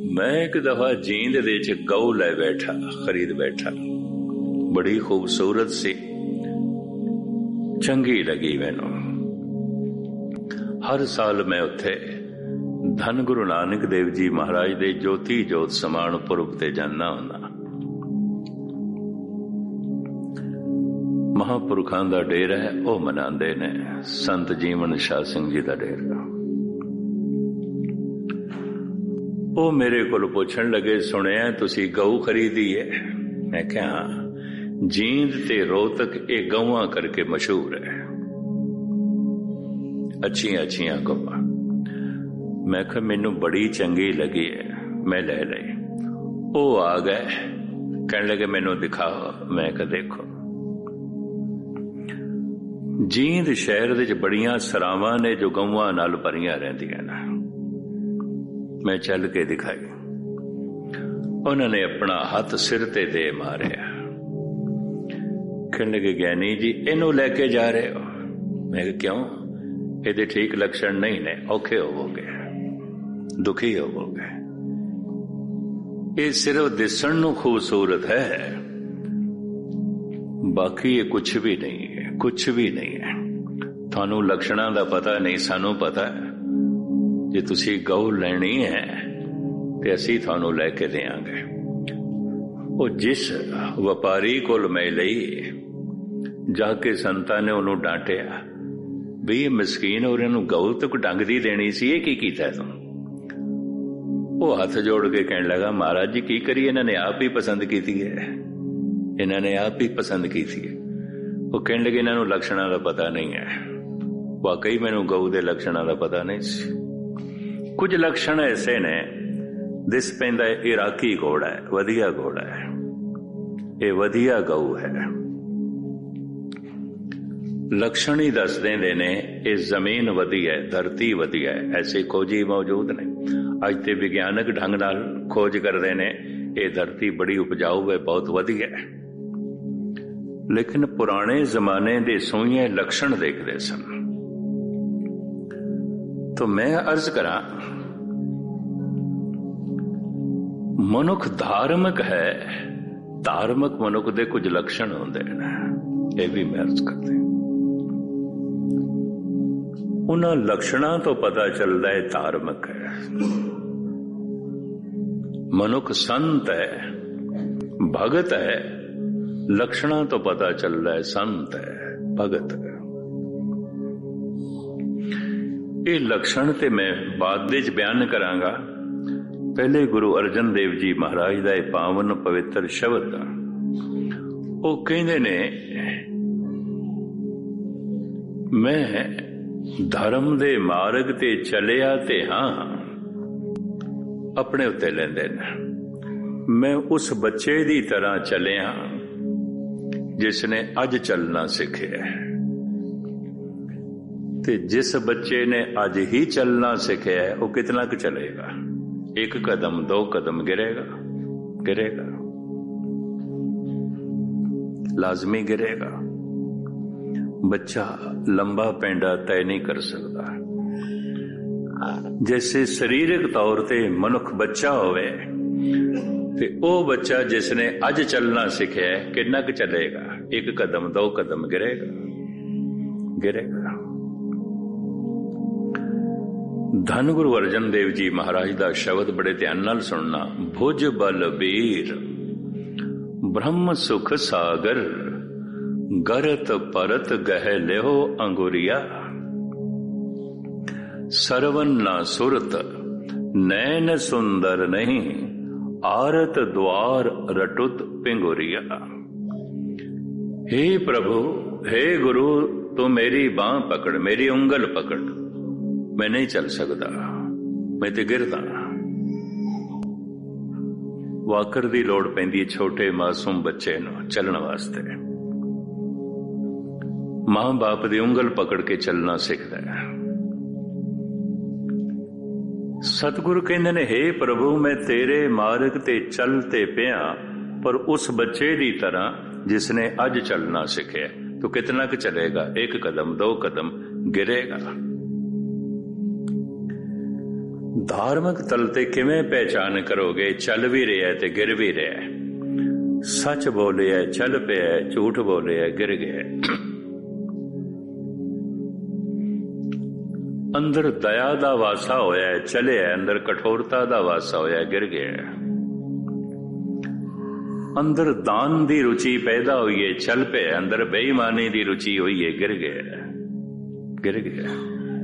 मैं एक दफा जींद दे च गऊ लै बैठा, खरीद बैठा। बड़ी खूबसूरत सी, चंगी लगी मैनू। हर साल मैं उत्थे धन गुरु नानक देव जी महाराज दे ज्योति जोत समान पुरब ते जाना हुंदा। महापुरखां दा डेरा है, वह मनांदे ने। संत जीवन शाह सिंह जी दा डेरा। वो मेरे को पुछण लगे, सुनिया तुसी गऊ खरीदी है? मैं क्या, जींद ते रोहतक ये गऊआं करके मशहूर है, अच्छियां अच्छियां गऊआं। मैं कहा मैनू बड़ी चंगी लगी है, मैं ले ली। वो आ गए, कहने लगे मैनू दिखाओ। मैं कहा देखो, जींद शहर दे बड़ियां सरावां ने जो गऊआं नाल भरियां रहिंदियां ने। मैं चल के दिखाई। उन्होंने अपना हाथ सिर ते दे मारिया। कहने लगे ज्ञानी जी इनू लैके जा रहे हो? मैं क्यों, ये ठीक लक्षण नहीं ने, औखे होवोगे, दुखी होवोगे। ये सिर्फ दिसण नू खूबसूरत है, बाकी ये कुछ भी नहीं है, कुछ भी नहीं है। थानू लक्षणां दा पता नहीं, सानू पता है। जे तुसी गऊ लैनी है ते असी थानू लैके देंगे। वो जिस व्यापारी कोल मैं लई, जाके संतां ने उन्होंने डांटिया भी ये मस्कीन और इन्हू गऊ तक डंग दी देनी सी, ये की कीता तुम? वो हाथ जोड़ के कहने लगा महाराज जी की करिए, इन्होंने आप ही पसंद की थी है, इन्होंने आप ही पसंद की थी। वो कहने लगे इन्हों लक्षणों का पता नहीं है। वाकई मैनू गऊ के लक्षणों का पता नहीं सी। कुछ लक्षण ऐसे ने, दिस पैंदा इराकी घोड़ा है, वधिया घोड़ा है, ये वधिया गऊ है। लक्षण ही दस देंदे ने ये जमीन वधिया है, धरती वधिया है। ऐसे खोजी मौजूद ने, अज ते विज्ञानक ढंग नाल खोज करते ने, ये धरती बड़ी उपजाऊ है, बहुत वधिया है। लेकिन पुराने जमाने दे सूइए लक्षण देखते सन। तो मैं अर्ज करा, मनुख धार्मिक है, धार्मिक मनुख दे कुछ लक्षण होंदे ने, ये भी मैं अर्ज करती। उन्हां लक्षणां तो पता चलता है धार्मिक है। मनुख संत है, भगत है, लक्षणां तो पता चल रहा है संत है, भगत है। ये लक्षण ते मैं बाद विच बयान करांगा। पहले गुरु अर्जन देव जी महाराज दा पावन पवित्र शब्द, वो कहंदे ने मैं धर्म दे मार्ग ते चलिया ते हां, अपने उत्ते लेंदे ने। मैं उस बच्चे दी तरह चलिया जिसने अज चलना सीखिया है। ते जिस बच्चे ने अज ही चलना सीखिया है, वो कितना क चलेगा? एक कदम, दो कदम गिरेगा, गिरेगा, लाजमी गिरेगा। बच्चा लंबा पेंडा तय नहीं कर सकता। जैसे शारीरिक तौर ते मनुख बच्चा होवे, ते ओ बच्चा जिसने अज चलना सीखिया है, कितना क चलेगा? एक कदम, दो कदम, गिरेगा, गिरेगा। धन गुरु अर्जन देव जी महाराज दा शब्द बड़े ध्यान नाल सुनना। भुज बल बीर ब्रह्म सुख सागर, गरत परत गह लेहो अंगुरिया। सरवन ना सुरत नैन सुंदर नहीं, आरत द्वार रटुत पिंगुरिया। हे प्रभु, हे गुरु, तू मेरी बांह पकड़, मेरी उंगल पकड़। मैं नहीं चल सकता, मैं ते गिरदा। वाकर दी लोड़ पैंदी छोटे मासूम बच्चे नूं चलण वास्ते। मां बाप दी उंगल पकड़ के चलना सीखदा है। सतगुरु कहंदे ने, हे प्रभु, मैं तेरे मार्ग ते चलते पिया, पर उस बच्चे दी तरह जिसने अज चलना सीखे। तो कितना क चलेगा? एक कदम, दो कदम, गिरेगा। धार्मिक तल ते किवें पहचान करोगे? चल भी रहा है ते गिर भी रहा है, सच बोले है चल पिया, झूठ बोले है गिर गया। अंदर दया दा वासा होया है, चले है, अंदर कठोरता दा वासा होया है, गिर गया। अंदर दान दी रुचि पैदा हुई है, चल पे, अंदर बेईमानी दी रुचि हुई है, गिर गया, गिर गया।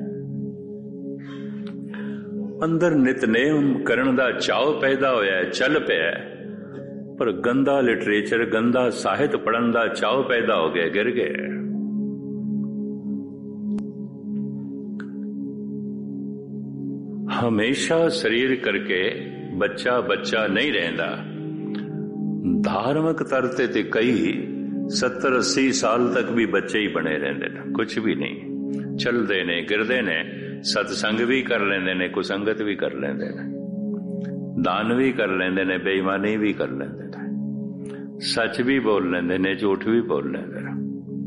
अंदर नितनेम करन दा चाव पैदा होया है, चल पे, पर गंदा लिटरेचर, गंदा साहित्य पढ़न दा चाव पैदा हो गया, गिर गया। हमेशा शरीर करके बच्चा बच्चा नहीं रहंदा। धार्मिक तरते ते कई 70-80 साल तक भी बच्चे ही बने रहंदे ने, कुछ भी नहीं, चलदे ने, गिरदे ने, सत्संग भी कर लेंदे ने, कुसंगत भी कर लेंदे ने, दान भी कर लेंदे ने, बेईमानी भी कर लेंदे ने, सच भी बोल लेंदे ने, झूठ भी बोल लेंदे ने।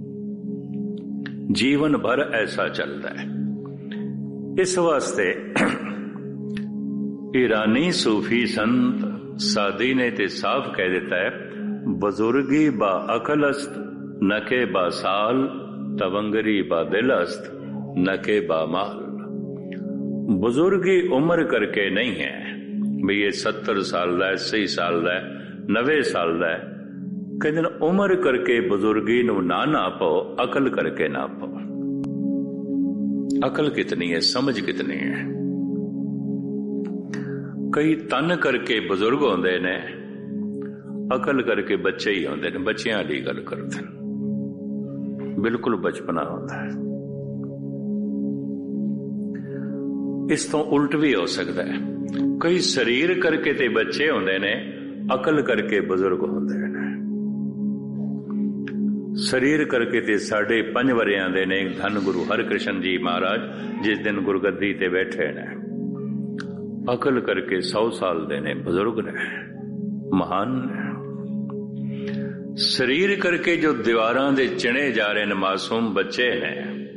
जीवन भर ऐसा चलता है। इस वास्ते ईरानी सूफी संत सादी ने ते साफ कह देता है, बुजुर्गी बा अकल अस्त न के बा साल, तवंगरी बा दिल अस्त न के बा माल। बुजुर्गी उम्र करके नहीं है भी ये 70 साल का, 80 साल का, 90 साल का, कहते उम्र करके बुजुर्गी नू ना नापो, अकल करके नापो। अकल कितनी है, समझ कितनी है। कई तन करके बुजुर्ग होंदे ने, अकल करके बच्चे ही होंदे ने, बच्चियां दी गल करदे ने, बिल्कुल बचपना होता है। इस तो उल्ट भी हो सकता है। कई शरीर करके ते बच्चे होंदे ने, अकल करके बुजुर्ग होंदे ने। शरीर करके ते 5.5 वरियां दे ने धन गुरु हरकृष्ण जी महाराज, जिस दिन गुरगद्दी ते बैठे ने। अकल करके 100 साल दे ने, बुजुर्ग ने, महान ने। शरीर करके जो दीवारां दे चिणे जा रहे ने, मासूम बच्चे ने,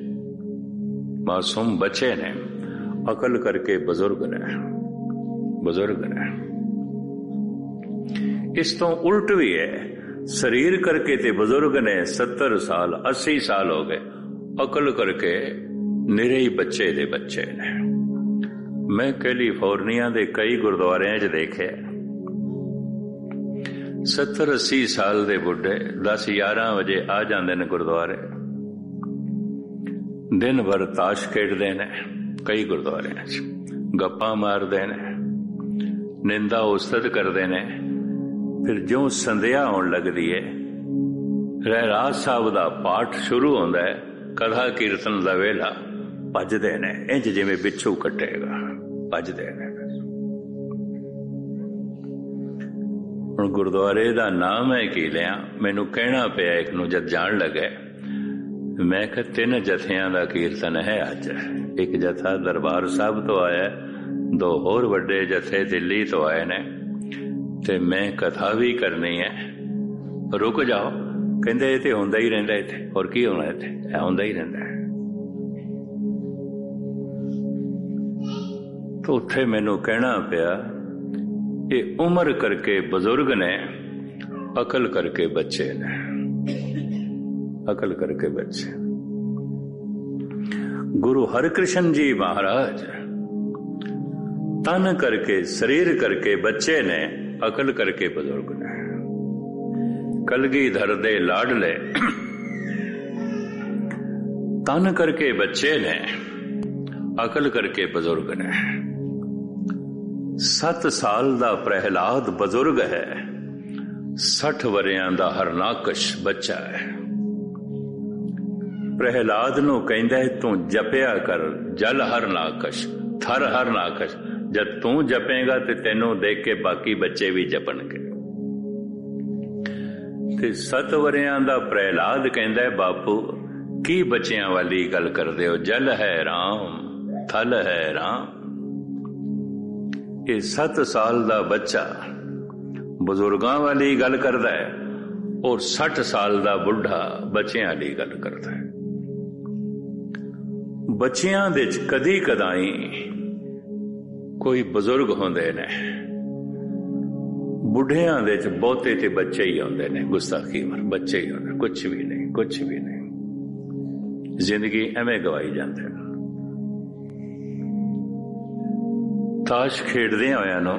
मासूम बच्चे ने। अकल करके बुजुर्ग ने, बुजुर्ग ने। इस तो उल्ट भी है। शरीर करके ते बुजुर्ग ने 70 साल 80 साल हो गए, अकल करके निरे ही बच्चे दे बच्चे ने। मैं कैलिफोर्निया दे कई गुरुद्वारियां च देखे 70-80 साल दे बुढ़े 10-11 बजे आ जाते ने गुरुद्वारे, दिन भर ताश खेडते ने, कई गुरुद्वारियां च गप्पां मारते ने, निंदा उस्तत करते ने। फिर जो संध्या होने लगती है, रहराज साहब का पाठ शुरू होता है, कथा कीर्तन का वेला, भजदे ने इंज जिवें बिच्छू कटेगा, भजदे ने। हुण गुरुद्वारे का नाम है की लिया, मैनू कहना पिया एक नूं जद जान लगे। मैं कहा 3 जथियां का कीर्तन है अज। एक जथा दरबार साहब तो आया, 2 होर वड्डे जथे दिल्ली तो आए ने, ते मैं कथा भी करनी है। रुक जाओ, कहंदे ये तो होंदा ही रहिंदा इत्थे, और की होना इत्थे, होंदा ही रहिंदा है। तो उत्थे मैनू कहना पिया, ये उम्र करके बुजुर्ग ने, अकल करके बच्चे ने, अकल करके बच्चे। गुरु हरकृष्ण जी महाराज तन करके शरीर करके बच्चे ने, अकल करके बुजुर्ग ने। कलगीधर दे लाडले तन करके बच्चे ने, अकल करके बुजुर्ग ने। 7 साल दा प्रहलाद बुजुर्ग है, 60 वरियां दा हरनाकश बच्चा है। प्रहलाद नूं कहंदा है, तू जपिया कर जल हरनाकश, थर हरनाकश। जब तू जपेगा तो तेनों देख के बाकी बच्चे भी जपणगे। ते 7 वरियां दा प्रहलाद कहंदा है, बापू की बच्चियां वाली गल करदे हो, जल है राम, थल है राम। ये 7 साल दा बच्चा बुजुर्गां वाली गल करदा है, और 60 साल दा बुढ़ा बच्चियां वाली गल करदा है। बच्चियां दे कदी कदाई कोई बुजुर्ग होंदे ने, बुढ़ियां दे च बहुते ते बच्चे ही आउंदे ने, गुस्ताखी मर बच्चे ही होंदे, कुछ भी नहीं, कुछ भी नहीं। जिंदगी एवें गवाई जाते। ताश खेडदे होया नो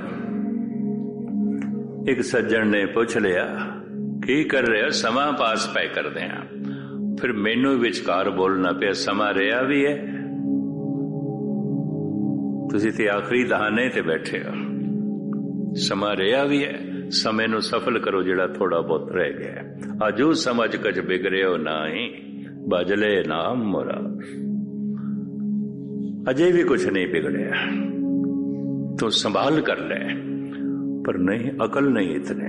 एक सज्जन ने पूछ लिया, की कर रहे हो? समा पास पै करदे हैं। फिर मैनू विचकार बोलना पिया, समा रहा भी है, तुसीं ते आखिरी दहाने ते बैठे हो, समा रहा भी है, समय नू सफल करो जिहड़ा थोड़ा बहुत रह गया। अजू समझ कच बिगड़ियो नाही, बजले नाम मोरा। अजे भी कुछ नहीं बिगड़िया, तो संभाल कर ले, पर नहीं, अकल नहीं इतने।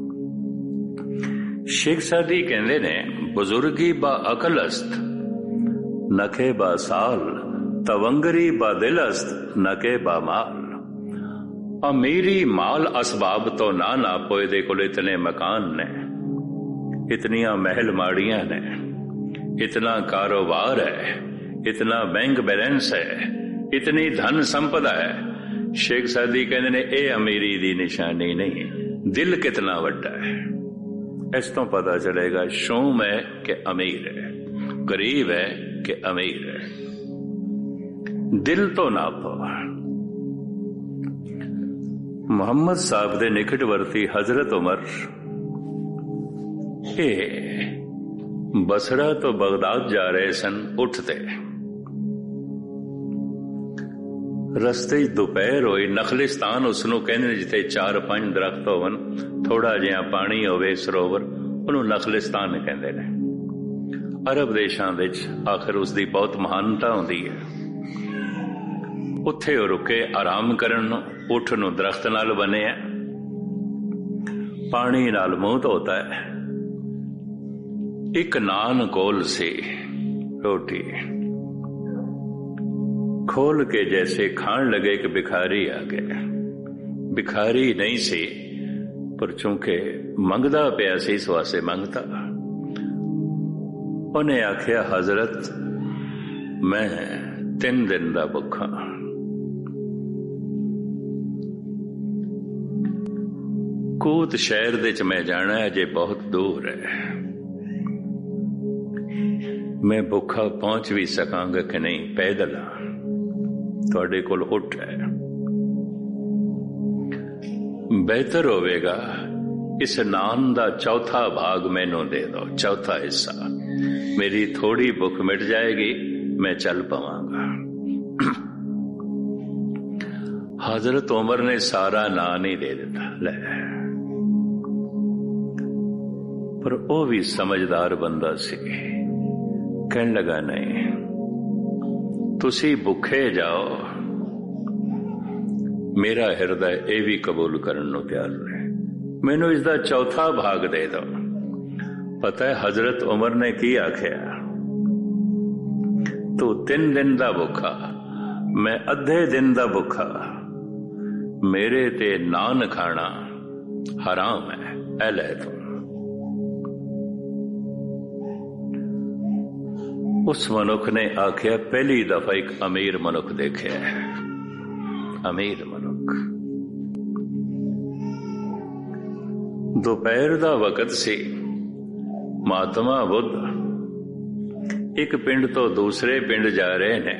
शेख सादी कहते ने, बुजुर्गी बा अकलस्त नखे बा साल, तवंगरी बा दिलस्त नके बा माल। अमीरी माल असबाब तो ना पोए दे कोल इतने मकान ने, इतनियां महल माड़ियां ने, इतना कारोबार है, इतना बैंक बैलेंस है, इतनी धन संपदा है। शेख सादी कहते ने, ए अमीरी दी निशानी नहीं, दिल कितना वड्डा है। इस तो पता चलेगा शूम है कि अमीर है, गरीब है कि अमीर है। दिल तो नापो। मुहम्मद साहब दे निकटवर्ती हजरत उमर बसरा तो बगदाद जा रहे सन। उठते रस्ते दोपहर होई। नखलिस्तान उसनू कहंदे जिथे 4-5 दरख्त होवन, थोड़ा जिहा पानी होवे, सरोवर, उन्हों नखलिस्तान कहंदे ने। अरब देशां विच आखिर उसकी बहुत महानता होंदी है। उत्थे रुके आराम करन, उठ नू दरख्त नाल बने है, पानी नाल मुंह धोता है। एक नान कोल से रोटी खोल के जैसे खान लगे कि भिखारी आ गया। भिखारी नहीं सी, पर चूंकि मंगदा पिया सी, इस वास्ते मंगता। उन्हें आख्या, हजरत मैं 3 दिन दा भुखा। कूत शहर दे च मैं जाना है, अजे बहुत दूर है, मैं भुखा पहुंच भी सकांगा कि नहीं, पैदल तुहाडे कोल उठ है। बेहतर होवेगा इस नान दा चौथा भाग मैनू दे दो, चौथा हिस्सा। मेरी थोड़ी भुख मिट जाएगी, मैं चल पावांगा। हजरत उमर ने सारा नान ही दे दिता। ले, पर वो भी समझदार बंदा सी। कहने लगा, नहीं, तुसी भुखे जाओ, मेरा हृदय ये भी कबूल करने को तैयार है, मैनू इसका चौथा भाग दे दो। पता है हजरत उमर ने की आख्या, तू 3 दिन दा भुखा, मैं अद्धे दिन दा भुखा, मेरे ते नान खाना हराम है। ऐ ले तू। उस मनुख ने आख्या, पहली दफा एक अमीर मनुख देखे है। अमीर मनुख। दोपहर दा वक्त सी। महात्मा बुद्ध एक पिंड तो दूसरे पिंड जा रहे ने।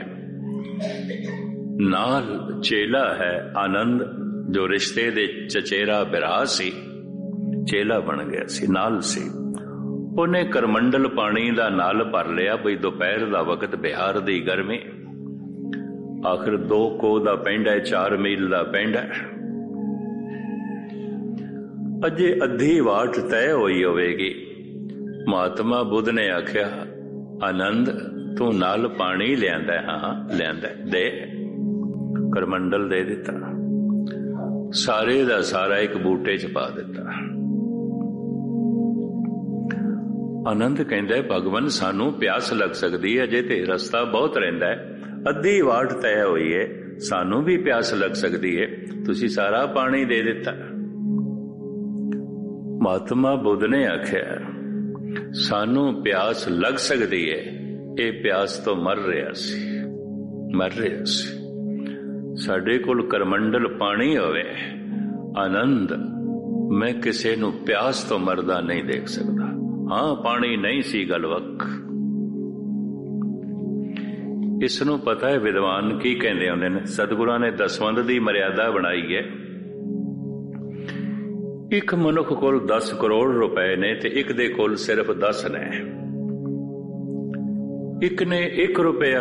नाल चेला है आनंद, जो रिश्ते दे चचेरा बिरा सी, चेला बन गया सी, नाल सी। उन्हें करमंडल पानी दा नाल भर लिया, बई दोपहर दा वक्त, बिहार दी गर्मी। आखिर 2 कोह दा पिंड है, 4 मील दा पिंड है। अजे अद्धी वाट तय होई होवेगी। महात्मा बुद्ध ने आख्या, आनंद तू नाल पानी लियांदा है? हाँ लियांदा, दे। करमंडल दे दिता, सारे दा सारा एक बूटे च पा दिता। आनंद कहंदा, भगवान सानू प्यास लग सकती है, अजे ते रस्ता बहुत रहिंदा है, अद्धी वाट तय हुई है, सानू भी प्यास लग सकती है, तुसी सारा पानी दे दिता। महात्मा बुद्ध ने आख्या, सानू प्यास लग सकती है, ये प्यास तो मर रहा सी, मर रहा सी। ਸਾਡੇ ਕੋਲ ਕਰਮੰਡਲ ਪਾਣੀ ਹੋਵੇ, ਆਨੰਦ ਮੈਂ ਕਿਸੇ ਨੂੰ ਪਿਆਸ ਤੋਂ ਮਰਦਾ ਨਹੀਂ ਦੇਖ ਸਕਦਾ। ਹਾਂ, ਪਾਣੀ ਨਹੀਂ ਸੀ ਗੱਲ ਵੱਖ। ਇਸ ਨੂੰ ਪਤਾ ਹੈ ਵਿਦਵਾਨ ਕੀ ਕਹਿੰਦੇ ਹੁੰਦੇ ਨੇ। ਸਤਿਗੁਰਾਂ ਨੇ ਦਸਵੰਧ ਦੀ ਮਰਿਆਦਾ ਬਣਾਈ ਹੈ। ਇੱਕ ਮਨੁੱਖ ਕੋਲ 10 ਕਰੋੜ ਰੁਪਏ ਨੇ ਤੇ ਇੱਕ ਦੇ ਕੋਲ ਸਿਰਫ 10 ਨੇ। ਇੱਕ ਨੇ 1 ਰੁਪਇਆ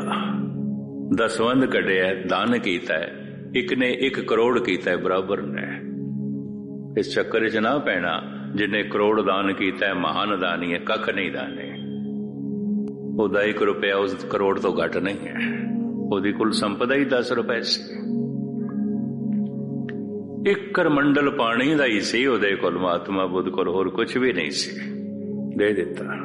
ਦਸਵੰਧ ਕੱਢਿਆ, ਦਾਨ ਕੀਤਾ ਹੈ, ਇੱਕ ਨੇ 1 ਕਰੋੜ ਕੀਤਾ, ਬਰਾਬਰ ਨੇ। ਇਸ ਚੱਕਰ 'ਚ ਨਾ ਪੈਣਾ ਜਿਹਨੇ ਕਰੋੜ ਦਾਨ ਕੀਤਾ ਮਹਾਨ ਦਾਨੀ ਹੈ, ਕੱਖ ਨਹੀਂ ਦਾਨੇ। ਉਹਦਾ 1 ਰੁਪਇਆ ਉਸ ਕਰੋੜ ਤੋਂ ਘੱਟ ਨਹੀਂ ਹੈ। ਉਹਦੀ ਕੁੱਲ ਸੰਪਦਾ ਹੀ 10 ਰੁਪਏ ਸੀ। 1 ਕਰਮੰਡਲ ਪਾਣੀ ਦਾ ਹੀ ਸੀ ਉਹਦੇ ਕੋਲ, ਮਹਾਤਮਾ ਬੁੱਧ ਕੋਲ ਹੋਰ ਕੁਝ ਵੀ ਨਹੀਂ ਸੀ, ਦੇ ਦਿੱਤਾ।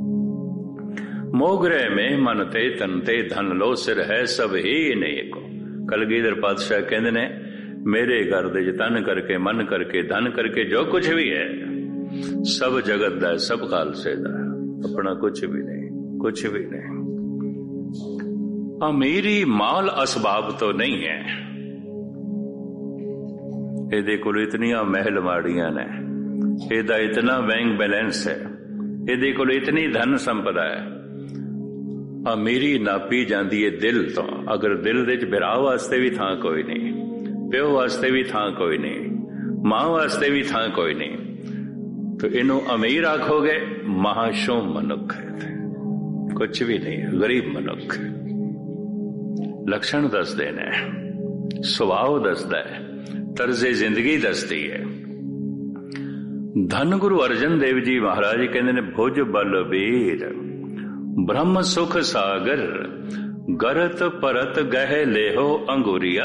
ਮੋਗਰੇ में मन ते तन ते धन लो सिर है सब ही नेको। ਕਲਗੀਧਰ ਪਾਤਸ਼ਾਹ ਕਹਿੰਦੇ ਨੇ, ਮੇਰੇ ਘਰ ਦੇ ਤਨ ਕਰਕੇ, ਮਨ ਕਰਕੇ, ਧਨ ਕਰਕੇ ਜੋ ਕੁਝ ਵੀ ਹੈ ਸਭ ਜਗਤ ਦਾ, ਸਭ ਖਾਲਸੇ ਦਾ, ਆਪਣਾ ਕੁਝ ਵੀ ਨਹੀਂ, ਕੁਝ ਵੀ ਨਹੀਂ। ਅਮੀਰੀ ਮਾਲ ਅਸਬਾਬ ਤੋਂ ਨਹੀਂ ਹੈ। ਇਹਦੇ ਕੋਲ ਇਤਨੀਆਂ ਮਹਿਲ ਮਾੜੀਆਂ ਨੇ, ਇਹਦਾ ਇਤਨਾ ਬੈਂਕ ਬੈਲੈਂਸ ਹੈ, ਇਹਦੇ ਕੋਲ ਇਤਨੀ ਧਨ ਸੰਪਦਾ ਹੈ। ਅਮੀਰੀ ਨਾਪੀ ਜਾਂਦੀ ਹੈ ਦਿਲ ਤੋਂ। ਅਗਰ ਦਿਲ ਦੇ 'ਚ ਭਰਾ ਵਾਸਤੇ ਵੀ ਥਾਂ ਕੋਈ ਨਹੀਂ, ਪਿਓ ਵਾਸਤੇ ਵੀ ਥਾਂ ਕੋਈ ਨਹੀਂ, ਮਾਂ ਵਾਸਤੇ ਵੀ ਥਾਂ ਕੋਈ ਨਹੀਂ, ਤਾਂ ਇਹਨੂੰ ਅਮੀਰ ਆਖੋਗੇ? ਮਹਾਸ਼ੋਮ ਮਨੁੱਖ ਹੈ, ਕੁਛ ਵੀ ਨਹੀਂ, ਗਰੀਬ ਮਨੁੱਖ। ਲੱਛਣ ਦੱਸਦੇ ਨੇ, ਸੁਭਾਅ ਦੱਸਦਾ ਹੈ, ਤਰਜ਼ੇ ਜ਼ਿੰਦਗੀ ਦੱਸਦੀ ਹੈ। ਧੰਨ ਗੁਰੂ ਅਰਜਨ ਦੇਵ ਜੀ ਮਹਾਰਾਜ ਕਹਿੰਦੇ ਨੇ, ਭੁਜ ਬਲ ਵੀਰ ब्रह्म सुख सागर गरत परत गह लेहो अंगुरिया।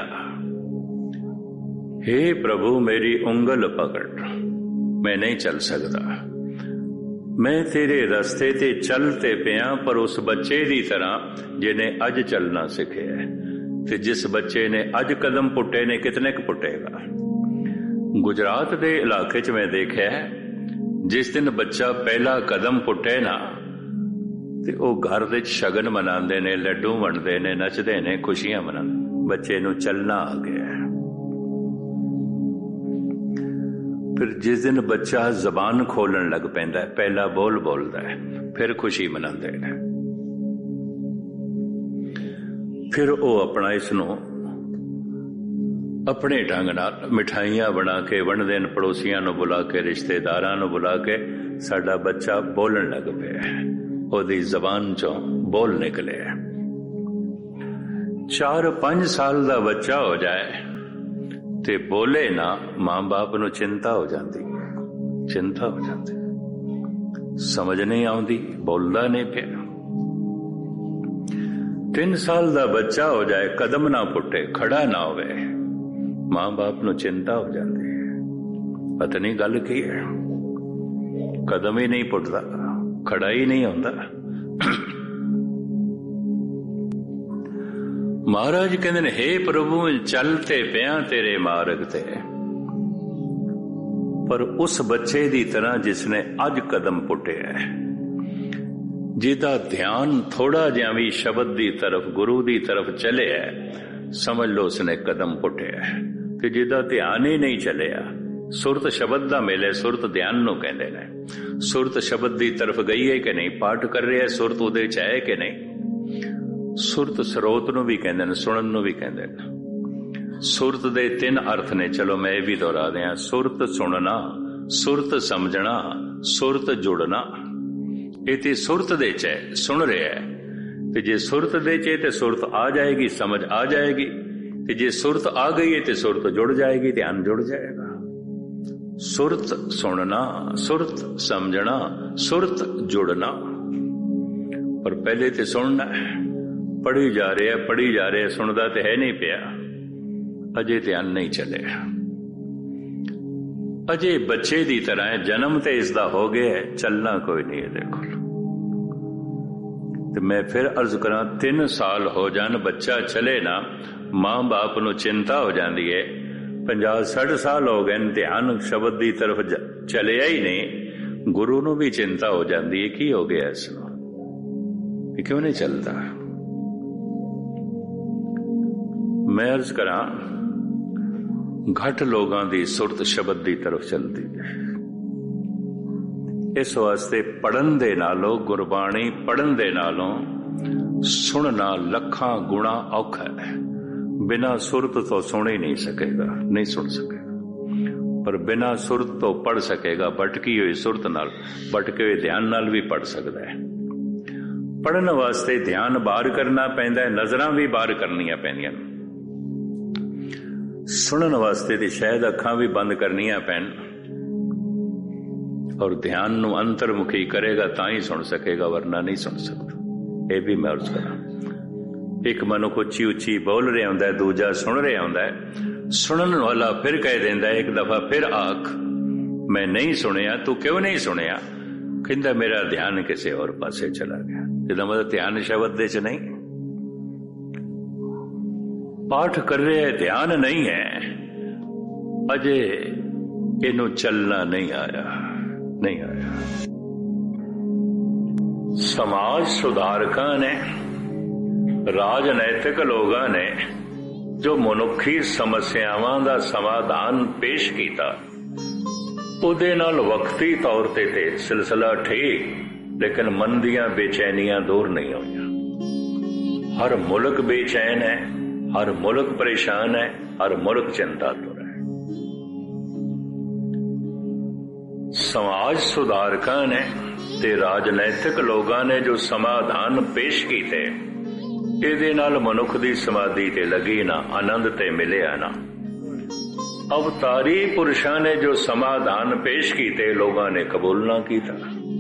हे प्रभु मेरी उंगल पकड़, मैं नहीं चल सकता, मैं तेरे रस्ते ते चलते पिया, पर उस बच्चे दी तरह जिन्हें अज चलना सिखे है। ते जिस बच्चे ने अज कदम पुट्टे ने कितने क पुट्टेगा। गुजरात दे इलाके च मैं देखा है, जिस दिन बच्चा पहला कदम पुट्टे ना ਤੇ ਉਹ ਘਰ ਦੇ ਸ਼ਗਨ ਮਨਾਉਂਦੇ ਨੇ, ਲੱਡੂ ਵੰਡਦੇ ਨੇ, ਨੱਚਦੇ ਨੇ, ਖੁਸ਼ੀਆਂ ਮਨਾਉਂਦੇ, ਬੱਚੇ ਨੂੰ ਚੱਲਣਾ ਆ ਗਿਆ। ਫਿਰ ਜਿਸ ਦਿਨ ਬੱਚਾ ਜ਼ਬਾਨ ਖੋਲਣ ਲੱਗ ਪੈਂਦਾ, ਪਹਿਲਾ ਬੋਲ ਬੋਲਦਾ ਹੈ, ਫਿਰ ਖੁਸ਼ੀ ਮਨਾਉਂਦੇ ਨੇ। ਫਿਰ ਉਹ ਆਪਣਾ ਇਸ ਨੂੰ ਆਪਣੇ ਢੰਗ ਨਾਲ ਮਿਠਾਈਆਂ ਬਣਾ ਕੇ ਵੰਡਦੇ ਨੇ, ਪੜੋਸੀਆਂ ਨੂੰ ਬੁਲਾ ਕੇ, ਰਿਸ਼ਤੇਦਾਰਾਂ ਨੂੰ ਬੁਲਾ ਕੇ, ਸਾਡਾ ਬੱਚਾ ਬੋਲਣ ਲੱਗ ਪਿਆ। ਉਹਦੀ ਜ਼ਬਾਨ ਚੋਂ ਬੋਲ ਨਿਕਲੇ। 4-5 ਸਾਲ ਦਾ ਬੱਚਾ ਹੋ ਜਾਏ ਤੇ ਬੋਲੇ ਨਾ, ਮਾਂ ਬਾਪ ਨੂੰ ਚਿੰਤਾ ਹੋ ਜਾਂਦੀ, ਚਿੰਤਾ ਹੋ ਜਾਂਦੀ, ਸਮਝ ਨਹੀਂ ਆਉਂਦੀ, ਬੋਲਦਾ ਨਹੀਂ ਪਿਆ। 3 ਸਾਲ ਦਾ ਬੱਚਾ ਹੋ ਜਾਏ, ਕਦਮ ਨਾ ਪੁੱਟੇ, ਖੜਾ ਨਾ ਹੋਵੇ, ਮਾਂ ਬਾਪ ਨੂੰ ਚਿੰਤਾ ਹੋ ਜਾਂਦੀ ਹੈ। ਪਤਾ ਨਹੀਂ ਗੱਲ ਕੀ ਹੈ, ਕਦਮ ਹੀ ਨਹੀਂ ਪੁੱਟਦਾ, ਖੜਾ ਹੀ ਨਹੀਂ ਹੁੰਦਾ। ਮਹਾਰਾਜ ਕਹਿੰਦੇ ਨੇ, ਹੇ ਪ੍ਰਭੂ ਚੱਲਤੇ ਪਿਆ ਤੇਰੇ ਮਾਰਗ ਤੇ, ਪਰ ਉਸ ਬੱਚੇ ਦੀ ਤਰ੍ਹਾਂ ਜਿਸਨੇ ਅੱਜ ਕਦਮ ਪੁੱਟਿਆ, ਜਿਹਦਾ ਧਿਆਨ ਥੋੜਾ ਜਿਹਾ ਵੀ ਸ਼ਬਦ ਦੀ ਤਰਫ, ਗੁਰੂ ਦੀ ਤਰਫ ਚਲਿਆ, ਸਮਝ ਲਓ ਉਸਨੇ ਕਦਮ ਪੁੱਟਿਆ। ਤੇ ਜਿਹਦਾ ਧਿਆਨ ਹੀ ਨਹੀਂ ਚਲਿਆ, ਸੁਰਤ ਸ਼ਬਦ ਦਾ ਮੇਲੇ, ਸੁਰਤ ਧਿਆਨ ਨੂੰ ਕਹਿੰਦੇ ਨੇ। ਸੁਰਤ ਸ਼ਬਦ ਦੀ ਤਰਫ ਗਈ ਹੈ ਕਿ ਨਹੀਂ, ਪਾਠ ਕਰ ਰਿਹਾ, ਸੁਰਤ ਉਹਦੇ ਚ ਹੈ ਕਿ ਨਹੀਂ। ਸੁਰਤ ਸਰੋਤ ਨੂੰ ਵੀ ਕਹਿੰਦੇ ਨੇ, ਸੁਣਨ ਨੂੰ ਵੀ ਕਹਿੰਦੇ ਨੇ। ਸੁਰਤ ਦੇ 3 ਅਰਥ ਨੇ, ਚਲੋ ਮੈਂ ਇਹ ਵੀ ਦੁਹਰਾ ਦਿਆਂ। ਸੁਰਤ ਸੁਣਨਾ, ਸੁਰਤ ਸਮਝਣਾ, ਸੁਰਤ ਜੁੜਨਾ। ਇਹ ਤੇ ਸੁਰਤ ਦੇ ਚ ਹੈ, ਸੁਣ ਰਿਹਾ ਹੈ। ਤੇ ਜੇ ਸੁਰਤ ਦੇ ਚ ਤੇ ਸੁਰਤ ਆ ਜਾਏਗੀ, ਸਮਝ ਆ ਜਾਏਗੀ। ਤੇ ਜੇ ਸੁਰਤ ਆ ਗਈ ਹੈ ਤੇ ਸੁਰਤ ਜੁੜ ਜਾਏਗੀ, ਧਿਆਨ ਜੁੜ ਜਾਏਗਾ। ਸੁਰਤ ਸੁਣਨਾ, ਸੁਰਤ ਸਮਝਣਾ, ਸੁਰਤ ਜੁੜਨਾ। ਪਰ ਪਹਿਲੇ ਤੇ ਸੁਣਨਾ, ਪੜ੍ਹੀ ਜਾ ਰਿਹਾ, ਪੜ੍ਹੀ ਜਾ ਰਿਹਾ, ਸੁਣਦਾ ਤੇ ਹੈ ਨਹੀਂ ਪਿਆ, ਅਜੇ ਧਿਆਨ ਨਹੀਂ ਚੱਲਿਆ, ਅਜੇ ਬੱਚੇ ਦੀ ਤਰ੍ਹਾਂ ਹੈ। ਜਨਮ ਤੇ ਇਸ ਦਾ ਹੋ ਗਿਆ, ਚੱਲਣਾ ਕੋਈ ਨਹੀਂ ਇਹਦੇ ਕੋਲ। ਤੇ ਮੈਂ ਫਿਰ ਅਰਜ਼ ਕਰਾਂ, 3 ਸਾਲ ਹੋ ਜਾਣ, ਬੱਚਾ ਚਲੇ ਨਾ, ਮਾਂ ਬਾਪ ਨੂੰ ਚਿੰਤਾ ਹੋ ਜਾਂਦੀ ਹੈ। 50-60 ਸਾਲ ਹੋ ਗਏ, ਧਿਆਨ ਸ਼ਬਦ ਦੀ ਤਰਫ ਚਲਿਆ ਹੀ ਨਹੀਂ, ਗੁਰੂ ਨੂੰ ਵੀ ਚਿੰਤਾ ਹੋ ਜਾਂਦੀ ਹੈ, ਕੀ ਹੋ ਗਿਆ ਇਸ ਨੂੰ, ਇਹ ਕਿਉਂ ਨਹੀਂ ਚੱਲਦਾ। मैं अर्ज करा घट लोगों की सुरत शब्द की तरफ चलती है। इस वास्ते पढ़न दे नालों, गुरबाणी पढ़न दे नालों सुनना लखां गुणा औखा है। बिना सुरत तो सुन ही नहीं सकेगा, नहीं सुन सकेगा, पर बिना सुरत तो पढ़ सकेगा। भटकी हुई सुरत नाल, भटके हुए ध्यान नाल भी पढ़ सकता है। पढ़न वास्ते ध्यान बाहर करना पैंदा है, नजरां भी बाहर करनियां पैंदियां। सुनन वास्ते ते शायद अखां भी बंद करनियां पैन, और ध्यान नूं अंतर्मुखी करेगा तां ही सुन सकेगा, वरना नहीं सुन सकता। यह भी मैं अर्ज करा। एक मनुख उच्ची उच्ची बोल रहा होंदा है, दूजा सुन रहा होंदा है। सुनन वाला फिर कह देंदा है, एक दफा फिर आख मैं नहीं सुनिया। तू क्यों नहीं सुनिया? कहंदा मेरा ध्यान किसी और पासे चला गया। जिहदा मतलब ध्यान शब्द दे च नहीं, पाठ कर रहे हैं, ध्यान नहीं है, अजे इनू चलना नहीं आया, नहीं आया। समाज सुधारकां ने, राजनैतिक लोगों ने जो मनुखी समस्यावां दा समाधान पेश किया, उहदे नाल वक्ती तौर ते सिलसिला ठीक, लेकिन मन दियां बेचैनियां दूर नहीं होईयां। हर मुल्क बेचैन है, हर मुल्क परेशान है, हर मुल्क चिंतातुर है। समाज सुधारकां ने ते राजनैतिक लोगों ने जो समाधान पेश किए, ਇਹਦੇ ਨਾਲ ਮਨੁੱਖ ਦੀ समाधि ते लगी ना, आनंद ते मिलिया ना। अवतारी पुरुषों ने जो समाधान पेश किए, लोगों ने कबूल ना किया।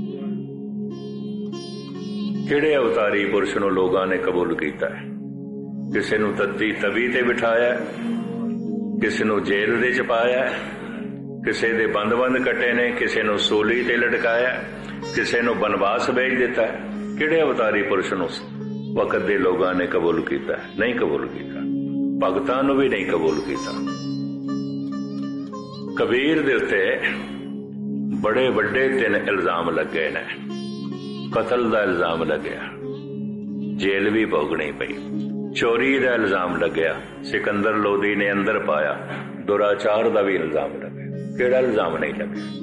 किहड़े अवतारी पुरुष नूं लोगों ने कबूल किया है? किसी नूं तत्ती तवी ते बिठाया, किसी नूं जेल दे च पाया, किसी दे बंद बंद कटे ने, किसी नूं सूली ते लटकाया, किसी नूं बनवास भेज दिता है। किहड़े अवतारी पुरुष नूं वक्त दे लोगों ने कबूल किया? नहीं कबूल किया। भगतां नूं भी नहीं कबूल किया। कबीर दे उत्ते बड़े वड्डे 3 इल्जाम लगे ने। कतल दा इल्जाम लगया, जेल भी भोगनी पई। चोरी दा इल्जाम लगया, सिकंदर लोधी ने अंदर पाया। दुराचार दा भी इल्जाम लगया। केड़ा इल्जाम नहीं लगया?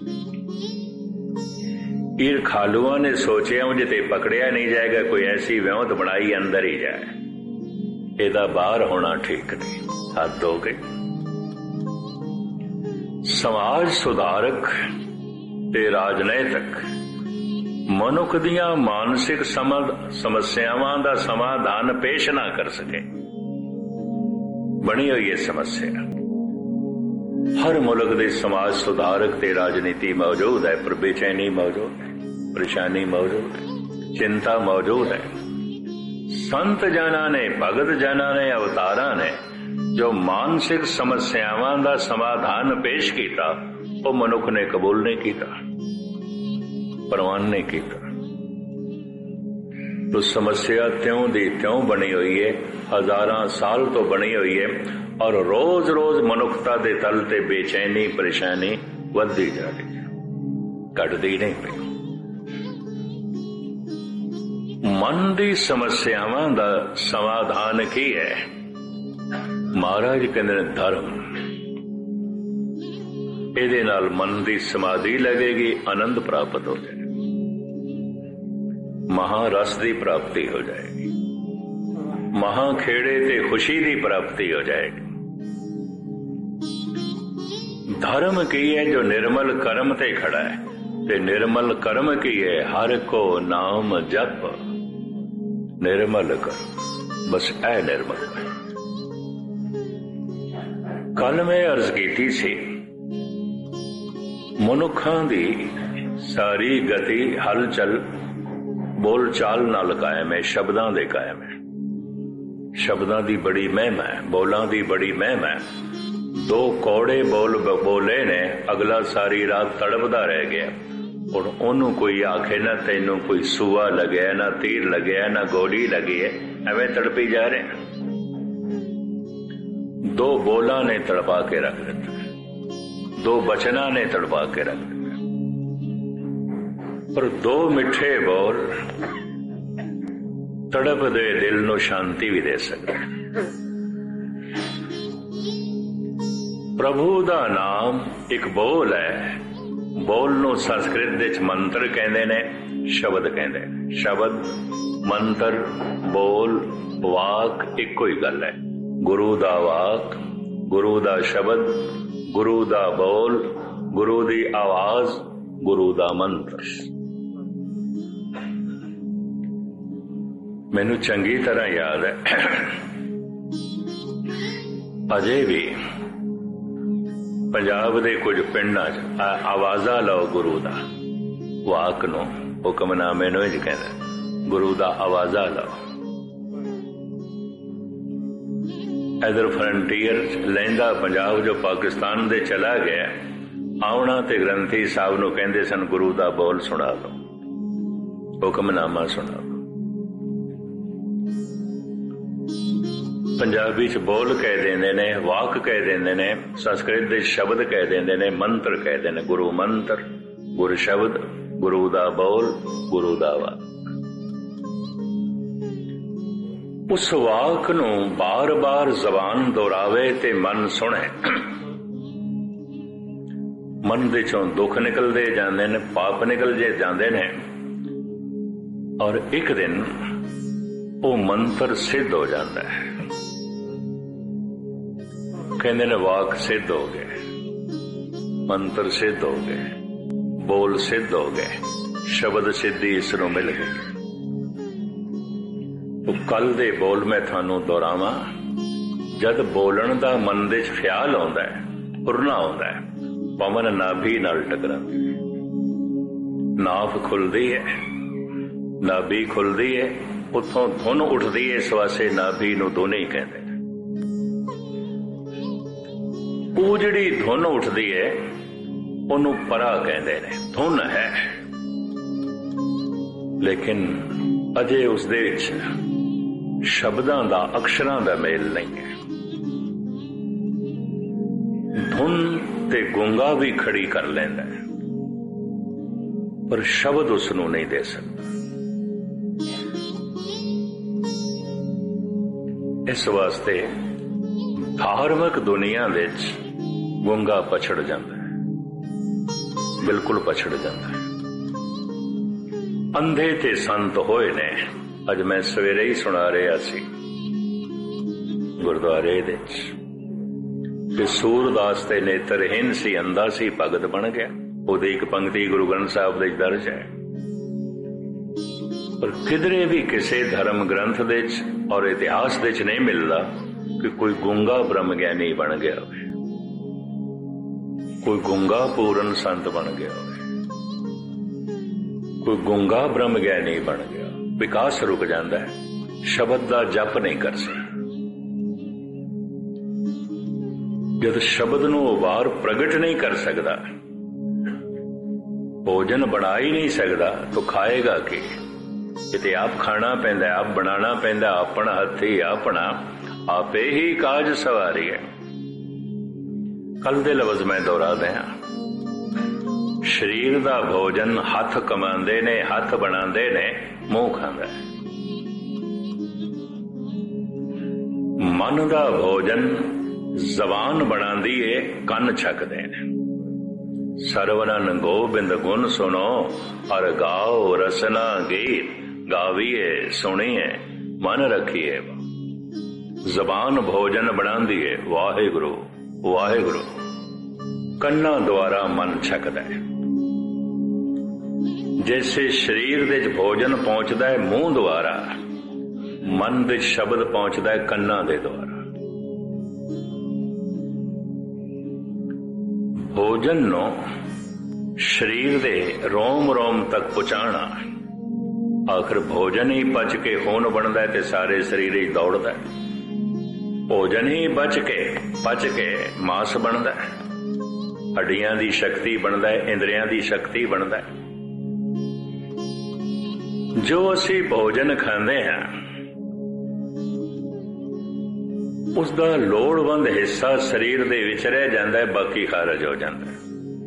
ईर खालुआ ने सोचा मुझे ते पकड़िया नहीं जाएगा, कोई ऐसी व्योंत बनाई अंदर ही जाए, एदा बाहर होना ठीक नहीं। हद हो गई। समाज सुधारक ते राजनैतिक मनुख दियां मानसिक समस्यावां दा समाधान पेश ना कर सके, बनी हुई है समस्या। हर मुल्क दे समाज सुधारक ते राजनीति मौजूद है, पर बेचैनी मौजूद है, परेशानी मौजूद है, चिंता मौजूद है। संत जना ने, भगत जना ने, अवतारा ने जो मानसिक समस्यावां दा समाधान पेश किया, वो मनुख ने कबूल नहीं किया, प्रवान नहीं किया। तो समस्या त्यों दी त्यों बनी हुई है, हजारां साल तो बनी हुई है, और रोज रोज मनुखता दे तल ते बेचैनी परेशानी वधदी जा रही है, घटदी नहीं पई। मन दी समस्यावां दा समाधान की है? महाराज कहते हैं धर्म। ਇਹਦੇ ਨਾਲ मन दी समाधि लगेगी, आनंद प्राप्त हो जाएगा, महारस की प्राप्ति हो जाएगी, महाखेड़े ते खुशी की प्राप्ति हो जाएगी। धर्म की है जो निर्मल कर्म ते खड़ा है, ते निर्मल कर्म की है हर को नाम जप, निर्मल कर, बस ऐ निर्मल कर। कल मैं अर्ज की सी, मनुखा दी सारी गति हलचल बोल चाल नाल कायम है, शब्दां दे कायम है। शब्दां दी बड़ी महिमा है, बोलां दी बड़ी महिमा है। 2 कौड़े बोल बोले ने, अगला सारी रात तड़पदा रह गया। और ओनू कोई आखे ना तेनू कोई सूआ लगे, ना तीर लगे, ना गोली लगी है, एवं तड़पी जा रहे हैं। 2 बोला ने तड़पा के रख दिता, 2 बचना ने तड़पा के रख दिता। पर 2 मिठे बोल तड़प दे दिल नू शांति भी दे सकते। प्रभु दा नाम एक बोल है। बोल नूं संस्कृत विच मंत्र कहंदे ने, शब्द कहंदे ने। शब्द, मंत्र, बोल, वाक इक्को ही गल है। गुरु दा वाक, गुरु दा शब्द, गुरु दा बोल, गुरु दी आवाज, गुरु दा मंत्र। मैनू चंगी तरह याद है, अजे भी पंजाब दे कुछ पिंडां च आवाजा लो गुरु दा, वाक नूं हुक्मनामे नूं इंज कहंदे, गुरु दा आवाजा लो। इधर फ्रंटियर लैंदा पंजाब जो पाकिस्तान दे चला गया, आउणा ते ग्रंथी साहब नूं कहंदे सन गुरु दा बोल सुना लो, हुक्मनामा सुना लो। पंजाबी च बोल कह देंदे ने, वाक कह देंदे ने, संस्कृत दे शब्द कह देंदे ने, मंत्र कह देंदे ने। गुरु मंत्र, गुरु शब्द, गुरु दा बोल, गुरु दा वाक। उस वाक नूं बार बार जबान दोहरावे ते मन सुने, मन दे चों दुख निकलदे जांदे ने, पाप निकल जांदे ने, और एक दिन वो मंत्र सिद्ध हो जाता है। कहते ने वाक सिद्ध हो गए, मंत्र सिद्ध हो गए, बोल सिद्ध हो गए, शब्द सिद्धि इस नूं मिल गई। तो कल दे बोल मैं थानू दोहरावां, जद बोलण दा मन दे च ख्याल आउंदा है, फुरना आउंदा है, पवन नाभि नाल टकरांदी, नाभ खुलदी है, नाभि खुलदी है, उत्थों धुन उठदी है, इस वास्ते नाभि नूं दोने ही कहंदे। ਉਹ ਜਿਹੜੀ ਧੁਨ ਉੱਠਦੀ ਹੈ ਉਹਨੂੰ ਪਰਾ ਕਹਿੰਦੇ ਨੇ, ਧੁਨ ਹੈ, ਲੇਕਿਨ ਅਜੇ ਉਸ ਦੇ ਵਿੱਚ ਸ਼ਬਦਾਂ ਦਾ, ਅਕਸ਼ਰਾਂ ਦਾ ਮੇਲ ਨਹੀਂ ਹੈ। ਧੁਨ ਤੇ ਗੂੰਗਾ ਵੀ ਖੜੀ ਕਰ ਲੈਂਦਾ ਹੈ, ਪਰ ਸ਼ਬਦ ਉਸ ਨੂੰ ਨਹੀਂ ਦੇ ਸਕਦਾ। ਇਸ ਵਾਸਤੇ ਧਾਰਮਿਕ ਦੁਨੀਆ ਵਿੱਚ ਗੂੰਗਾ ਪਛੜ ਜਾਂਦਾ ਹੈ, ਬਿਲਕੁਲ ਪਛੜ ਜਾਂਦਾ ਹੈ। ਅੰਧੇ ਤੇ ਸੰਤ ਹੋਏ ਨੇ। ਅੱਜ ਮੈਂ ਸਵੇਰੇ ਹੀ ਸੁਣਾ ਰਿਹਾ ਸੀ ਗੁਰਦੁਆਰੇ ਵਿੱਚ ਕਿ ਸੂਰਦਾਸ ਦੇ ਨੇਤਰਹੀਨ ਸੀ, ਅੰਧਾ ਸੀ, ਭਗਤ ਬਣ ਗਿਆ। ਉਹਦੀ ਇੱਕ ਪੰਕਤੀ ਗੁਰੂ ਗ੍ਰੰਥ ਸਾਹਿਬ ਦੇ ਦਰਜ ਹੈ, ਪਰ ਕਿਧਰੇ ਵੀ ਕਿਸੇ ਧਰਮ ਗ੍ਰੰਥ ਦੇ ਵਿੱਚ ਔਰ ਇਤਿਹਾਸ ਦੇ ਵਿੱਚ ਨਹੀਂ ਮਿਲਦਾ ਕਿ ਕੋਈ ਗੂੰਗਾ ਬ੍ਰਹਮ ਗਿਆਨੀ ਬਣ ਗਿਆ ਹੋਵੇ, ਕੋਈ ਗੂੰਗਾ ਪੂਰਨ ਸੰਤ ਬਣ ਗਿਆ ਹੋਵੇ, ਕੋਈ ਗੂੰਗਾ ਬ੍ਰਹਮ ਗਿਆਨੀ ਬਣ ਗਿਆ। ਵਿਕਾਸ ਰੁਕ ਜਾਂਦਾ ਹੈ, ਸ਼ਬਦ ਦਾ ਜਪ ਨਹੀਂ ਕਰ ਸਕਦਾ। ਜਦ ਸ਼ਬਦ ਨੂੰ ਉਹ ਬਾਹਰ ਪ੍ਰਗਟ ਨਹੀਂ ਕਰ ਸਕਦਾ, ਭੋਜਨ ਬਣਾ ਹੀ ਨਹੀਂ ਸਕਦਾ, ਤਾਂ ਖਾਏਗਾ ਕੀ? ਕਿਤੇ ਆਪ ਖਾਣਾ ਪੈਂਦਾ, ਆਪ ਬਣਾਉਣਾ ਪੈਂਦਾ, ਆਪਣਾ ਹੱਥੀ ਆਪਣਾ ਆਪੇ ਹੀ ਕਾਜ ਸਵਾਰੀ ਹੈ। ਕੱਲ ਦੇ ਲਫ਼ਜ਼ ਮੈਂ ਦੁਹਰਾ ਦਿਆਂ, ਸਰੀਰ ਦਾ ਭੋਜਨ ਹੱਥ ਕਮਾਉਂਦੇ ਨੇ, ਹੱਥ ਬਣਾਉਂਦੇ ਨੇ, ਮੂੰਹ ਖਾਂਦਾ ਹੈ। ਮਨ ਦਾ ਭੋਜਨ ਜ਼ਬਾਨ ਬਣਾਉਂਦੀ ਏ, ਕੰਨ ਛਕਦੇ ਨੇ। ਸਰਵਨਨ ਗੋਬਿੰਦ ਗੁਣ ਸੁਣੋ ਔਰ ਗਾਓ ਰਸਨਾ ਗੀਤ, ਗਾਵੀਏ ਸੁਣੀਏ ਮਨ ਰੱਖੀਏ। ਜ਼ਬਾਨ ਭੋਜਨ ਬਣਾਉਂਦੀ ਏ, ਵਾਹਿਗੁਰੂ ਵਾਹਿਗੁਰੂ। ਕੰਨਾਂ ਦੁਆਰਾ ਮਨ ਛਕਦਾ ਹੈ। ਜੈਸੇ ਸਰੀਰ ਦੇ ਵਿੱਚ ਭੋਜਨ ਪਹੁੰਚਦਾ ਹੈ ਮੂੰਹ ਦੁਆਰਾ, ਮਨ ਦੇ ਸ਼ਬਦ ਪਹੁੰਚਦਾ ਹੈ ਕੰਨਾਂ ਦੇ ਦੁਆਰਾ। ਭੋਜਨ ਨੂੰ ਸਰੀਰ ਦੇ ਰੋਮ ਰੋਮ ਤੱਕ ਪਹੁੰਚਾਉਣਾ, ਆਖਰ ਭੋਜਨ ਹੀ ਪਚ ਕੇ ਖੂਨ ਬਣਦਾ ਹੈ ਤੇ ਸਾਰੇ ਸਰੀਰ ਹੀ ਦੌੜਦਾ ਹੈ। ਭੋਜਨ ਹੀ ਪਚ ਕੇ ਮਾਸ ਬਣਦਾ ਹੈ, ਹੱਡੀਆਂ ਦੀ ਸ਼ਕਤੀ ਬਣਦਾ ਹੈ, ਇੰਦਰੀਆਂ ਦੀ ਸ਼ਕਤੀ ਬਣਦਾ ਹੈ। ਜੋ ਅਸੀਂ ਭੋਜਨ ਖਾਂਦੇ ਹਾਂ ਉਸ ਦਾ ਲੋੜਵੰਦ ਹਿੱਸਾ ਸਰੀਰ ਦੇ ਵਿੱਚ ਰਹਿ ਜਾਂਦਾ ਹੈ, ਬਾਕੀ ਖਾਰਜ ਹੋ ਜਾਂਦਾ ਹੈ।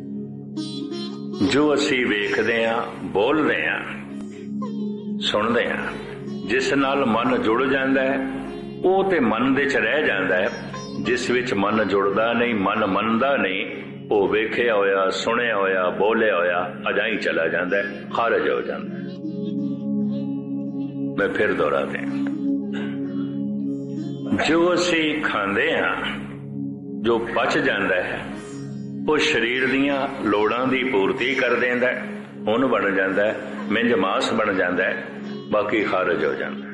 ਜੋ ਅਸੀਂ ਵੇਖਦੇ ਹਾਂ, ਬੋਲਦੇ ਹਾਂ, ਸੁਣਦੇ ਹਾਂ, ਜਿਸ ਨਾਲ ਮਨ ਜੁੜ ਜਾਂਦਾ ਹੈ ਉਹ ਤੇ ਮਨ ਦੇ ਚ ਰਹਿ ਜਾਂਦਾ ਹੈ। जिस विच मन जुड़दा नहीं, मन मनदा नहीं, वो वेखिया होया, सुनिया होया, बोलिया होया अजाई चला जाता है, खारिज हो जाता है। मैं फिर दोहरा दें, जो असी खांदे हां, जो पच जाता है, वो शरीर दियां लोड़ां दी पूर्ति कर देंदा है, हुन बन जाता है, मिंज मास बन जाता है, बाकी खारिज हो जाता है।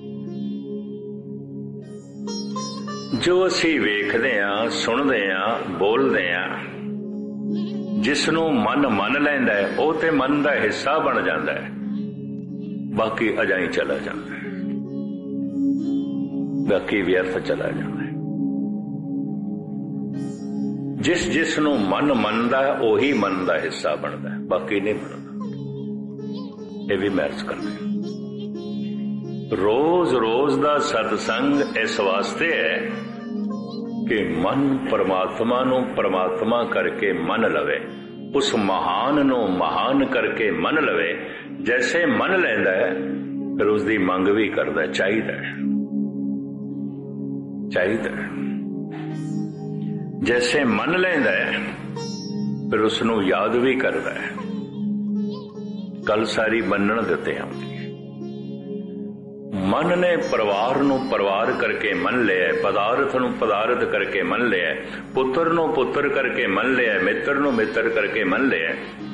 जो असी वेखदे हां, सुनदे हां, बोलदे हां, जिसनों मन मन लैंदा है, वो ते मन का हिस्सा बन जाता है, बाकी अजाई चला जाता है, बाकी व्यर्थ चला जाता है। जिसनों मन मनदा है, वही मन का हिस्सा बनता है, बाकी नहीं बनता। ये भी महर्ज करते हैं। रोज रोज का सत्संग इस वास्ते है कि मन परमात्मा नू परमात्मा करके मन लवे, उस महान नू महान करके मन लवे। जैसे मन लैंदा है, फिर उसकी मंग भी करदा है, चाहिदा है, चाहिदा है। जैसे मन लैंदा है, फिर उसनू याद भी करदा है। गल सारी मनण दिते आउंदी। मन ने परिवार नू परिवार करके मन लिया, पदार्थ नू पदार्थ करके मन लिया, पुत्र नू पुत्र करके मन लिया, मित्र नू मित्र करके मन लिया।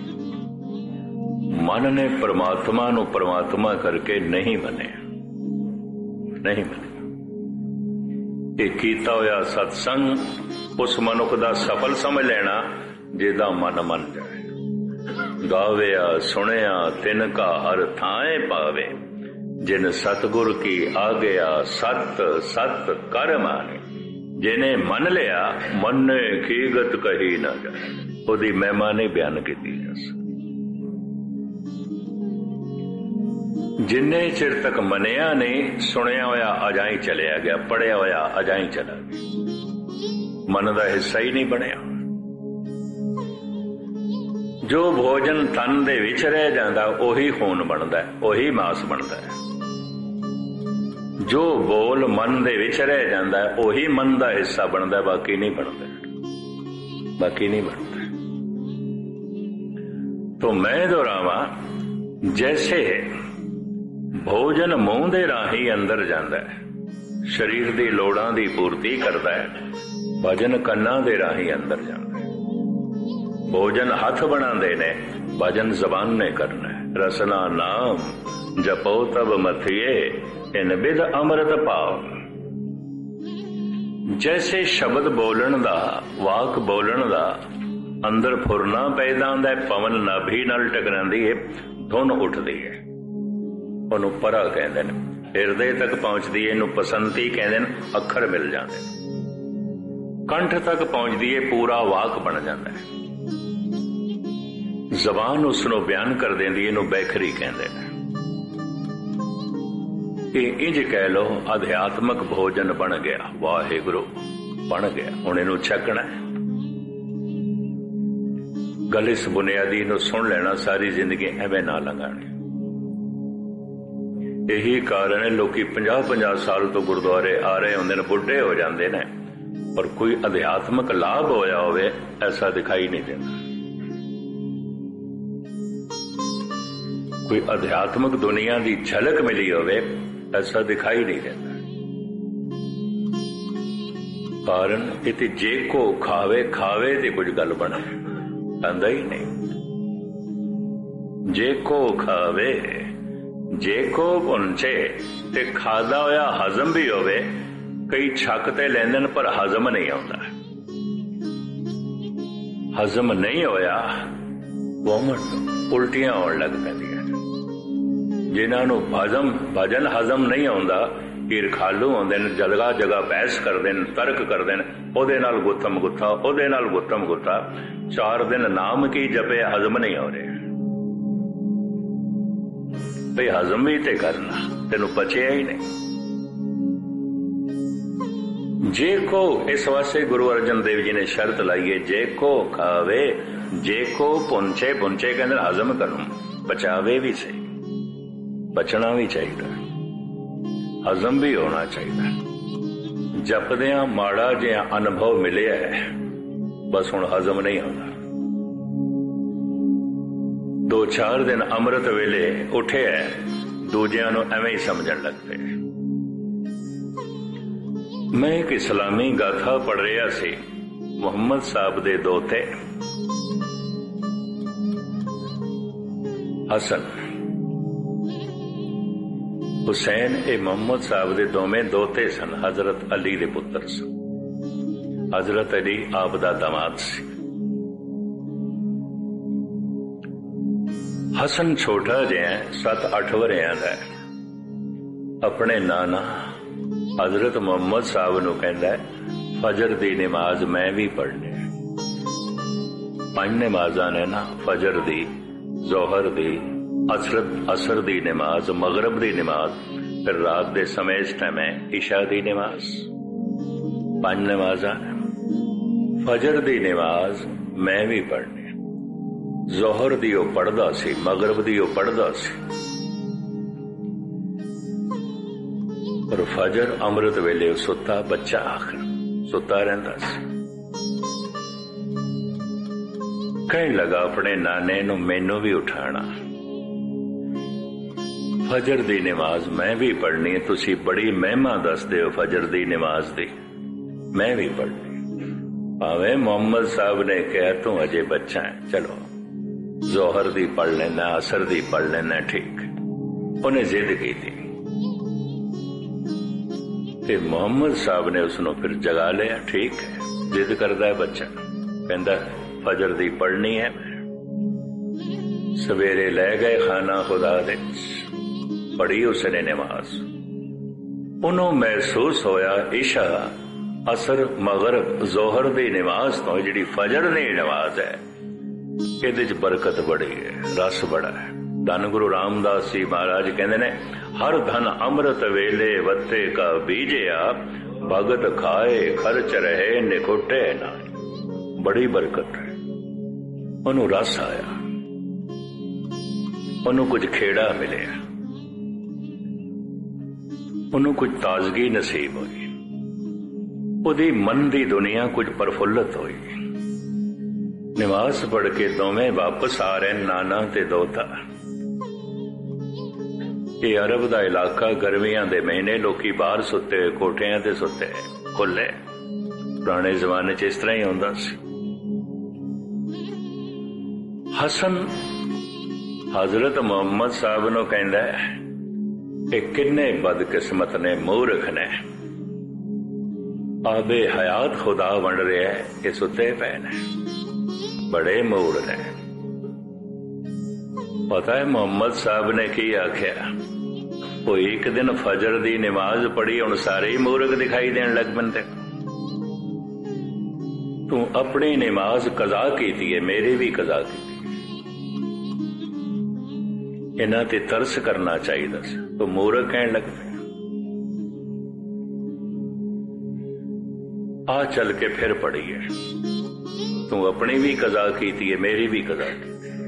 मन ने परमात्मा नू परमात्मा करके नहीं मने, नहीं मने। ये कीता होया सत्संग उस मनुख दा सफल समझ लेना जिहदा मन मन जाए। गाविया सुनिया तिनका हर थाए पावे, जिन सतगुर की आ गया सत सत कर माने। जिन्हें मन लिया मन ने कीगत कही ना जाए, उसकी महिमा नहीं बयान की जा सकती। जिन्ने चिर तक मनिया नहीं, सुनिया होया अजाई चलिया गया, पढ़िया होया अजाई चला गया, मन का हिस्सा ही नहीं बनया। जो भोजन तन दे विच रह जाता, ओही खून बनता है, ओही मांस बनता है। जो बोल मन दे विच रह जाता है, ओही मन का हिस्सा बनता है, बाकी नहीं बनता, बाकी नहीं बनता। तो मैं दोहरावा, जैसे भोजन मूंह दे राही अंदर जाता है, शरीर दी लोड़ां दी पूर्ति करता है, भजन कन्ना दे राही अंदर जाता है। भोजन हथ बनाते ने, भजन जबान ने करना है। रसना नाम जपो तब मथिए, इन बिद अमृत पाओ। जैसे शब्द बोलन दा, वाक बोलन दा अंदर फुरना पैदा होंदा है, पवन नाभि नाल टकरांदी है, धुन उठदी है, ਉਹਨੂੰ ਪਰਾ ਕਹਿੰਦੇ ਨੇ, ਹਿਰਦੇ ਤੱਕ ਪਹੁੰਚਦੀ ਹੈ, ਇਹਨੂੰ ਪਸੰਤੀ ਕਹਿੰਦੇ ਨੇ, ਅੱਖਰ ਮਿਲ ਜਾਂਦੇ ਨੇ, ਕੰਠ ਤੱਕ ਪਹੁੰਚਦੀ ਹੈ, ਪੂਰਾ ਵਾਕ ਬਣ ਜਾਂਦਾ ਹੈ, ਜ਼ਬਾਨ ਉਸ ਨੂੰ ਬਿਆਨ ਕਰ ਦਿੰਦੀ ਹੈ, ਇਹਨੂੰ ਬੈਖਰੀ ਕਹਿੰਦੇ ਨੇ। ਇਹ ਇੰਜ ਕਹਿ ਲਓ ਅਧਿਆਤਮਕ ਭੋਜਨ ਬਣ ਗਿਆ, ਵਾਹਿਗੁਰੂ ਬਣ ਗਿਆ, ਹੁਣ ਇਹਨੂੰ ਛਕਣਾ ਹੈ। ਗੱਲ ਇਸ ਬੁਨਿਆਦੀ ਨੂੰ ਸੁਣ ਲੈਣਾ, ਸਾਰੀ ਜ਼ਿੰਦਗੀ ਐਵੇਂ ਨਾ ਲੰਘਾਣੀ। यही कारण है लोग 50-50 साल तो गुरुद्वारे आ रहे होंगे, बुढ़े हो जाते हैं, पर कोई अध्यात्मक लाभ होया होवे ऐसा दिखाई नहीं देता। कोई अध्यात्मक दुनिया की झलक मिली होवे ऐसा दिखाई नहीं देता। कारण इति जे को खावे खावे दी कुछ गल बने, कहता ही नहीं। जे को खावे, जे को पुंचे ते खादा होया हजम भी होवे। कई छक ते लेंदे ने पर हजम नहीं आता, हजम नहीं होया वोमिट उल्टियां होने लग पैंदियां। जिन्हां नूं भजन हजम नहीं आउंदा, ईरखालू होंदे ने, जगह जगह बहस करदे ने, तर्क करदे ने, ओदे नाल गुत्थम गुत्था, ओदे नाल गुत्थम गुत्था। 4 दिन नाम की जपे हजम नहीं हो रहे, भाई हजम भी ते करना, तेनू पचिया ही नहीं। जे को इस वास्ते गुरु अर्जन देव जी ने शर्त लाई है, जे को खावे, जे को पुंचे, पुंचे के अंदर हजम करूं, पचावे भी सही, पचना भी चाहिए, हजम भी होना चाहिए। जपदियां माड़ा जिहा अनुभव मिलिया है, बस हुण हजम नहीं आउंदा। 2-4 दिन अमृत वेले उठे है, दूजियां नूं एवें ही समझण लग पे। मैं एक इस्लामी गाथा पढ़ रहा सी, मुहम्मद साहब दे दोते हसन हुसैन ए मुहम्मद साहब दे दोवें दोते सन। हजरत अली दे पुत्र सन। हजरत अली आप दा दामाद सी। हसन छोटा जिहा 7-8 वरियां दा अपने नाना हजरत मुहम्मद साहब नूं कहंदा है, फजर दी नमाज मैं भी पढ़नी। 5 नमाज़ां ने ना, फजर दी, जोहर दी, असर दी नमाज, मगरब दी नमाज, फिर रात दे समय इस टाइम है इशा दी नमाज। 5 नमाज़ां ने। फजर दी नमाज मैं भी पढ़नी, जोहर दी ओह पढ़दा सी, मगरब दी ओह पढ़दा सी, और फजर अमृत वेले सुता बच्चा आखिर सुता रहिंदा सी। कहण लगा अपने नाने नूं, मैनू भी उठाना, फजर दी नमाज मैं भी पढ़नी है। तुसी बड़ी महिमा दसदे हो फजर दी नमाज दी, मैं भी पढ़नी। भावें मुहम्मद साहब ने कहा तू अजे बच्चा है, चलो जोहर दी पढ़ लेना, असर दी पढ़ लेना, ठीक। उन्हें जिद की थी, ते मुहम्मद साहब ने उसनों फिर जगा लिया। ठीक है, जिद करता है बच्चा, कहता फजर दी पढ़नी है। सवेरे लै गए खाना खुदा दे, पढ़ी उसने नमाज। उन्होंने महसूस होया इशा, असर, मगरब, जोहर दी नमाज तो जिहड़ी फजर दी नमाज है, इहदे च बरकत बड़ी है, रस बड़ा है। धन गुरु रामदास जी महाराज कहते ने, हर धन अमृत वेले वत्ते का बीजिया, भगत खाए खर्च रहे निकुटे ना। बड़ी बरकत है। उन्होंने रस आया, उन्होंने कुछ खेड़ा मिले, उन्होंने कुछ ताजगी नसीब हुई, उदी मन दी दुनिया कुछ प्रफुल्लत हुई। नमाज पढ़ के दोवें वापस आ रहे, नाना ते दोता। ये अरब दा इलाका, गर्मियां दे महीने, लोकी बाहर सुते हुए कोठियां ते सुते खुले। पुराने जमाने च इस तरह ही होंदा सी। हसन हजरत मुहम्मद साहब नूं कहंदा है कि किन्ने बदकिस्मत ने, मूर्ख ने, आबे हयात खुदा वंड रहा है, ये सुते पे ने, बड़े मूड ने। पता है मुहम्मद साहब ने की आख्या, वो एक दिन फजर दी नमाज पढ़ी, हुण सारे ही मूर्ख दिखाई देन लग पैंदे। तू अपनी नमाज कज़ा कीती है, मेरी भी कज़ा की। इन्हां ते तरस करना चाहिए सी, तो मूर्ख कहण लग पे। आ चल के फिर पढ़ी है, तू अपनी भी कज़ा कीती है, मेरी भी कज़ा की।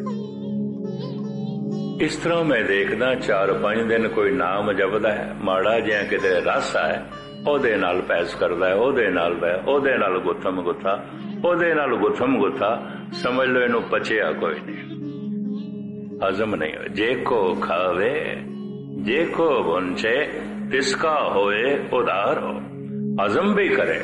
इस तरह मैं देखदा 4-5 दिन कोई नाम जपदा है, माड़ा जिहा किते रस है, ओदे नाल पैस करदा है, ओदे नाल गुत्थम गुत्था, ओदे नाल गुत्थम गुत्था, समझ लो इनू पचिया कोई नहीं, हजम नहीं हो। जे को खावे, जे को बुंचे, तिसका होए उदार हो, हजम भी करे।